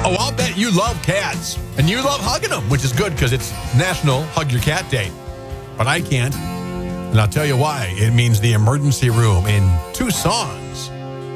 Oh, I'll bet you love cats. And you love hugging them, which is good because it's National Hug Your Cat Day. But I can't. And I'll tell you why. It means the emergency room in 2 songs.